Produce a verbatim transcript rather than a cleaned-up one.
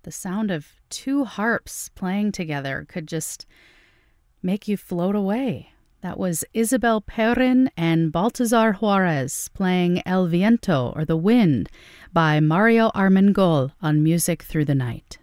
The sound of two harps playing together could just make you float away. That was Isabel Perrin and Baltazar Juarez playing El Viento, or The Wind, by Mario Armengol on Music Through the Night.